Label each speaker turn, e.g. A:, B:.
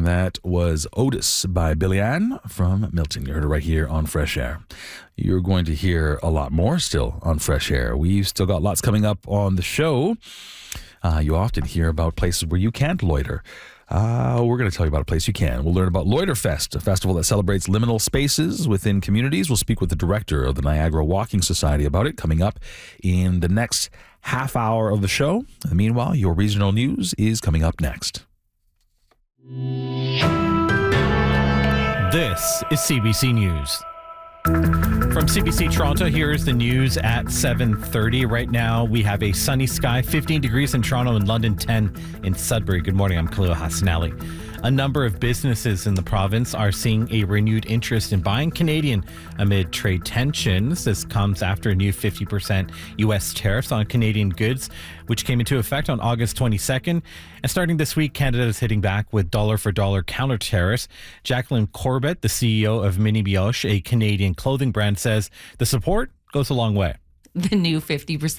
A: That was Otis by Billy Ann from Milton. You heard it right here on Fresh Air. You're going to hear a lot more still on Fresh Air. We've still got lots coming up on the show. You often hear about places where you can't loiter. We're going to tell you about a place you can. We'll learn about Loiterfest, a festival that celebrates liminal spaces within communities. We'll speak with the director of the Niagara Walking Society about it coming up in the next half hour of the show. And meanwhile, your regional news is coming up next.
B: This is CBC News. From CBC Toronto, here's the news at 7:30. Right now, we have a sunny sky, 15 degrees in Toronto and London, 10 in Sudbury. Good morning, I'm Khalil Hassanali. A number of businesses in the province are seeing a renewed interest in buying Canadian amid trade tensions. This comes after a new 50% U.S. tariffs on Canadian goods, which came into effect on August 22nd. And starting this week, Canada is hitting back with dollar-for-dollar counter tariffs. Jacqueline Corbett, the CEO of Mini Bioche, a Canadian clothing brand, says the support goes a long way.
C: The new 50%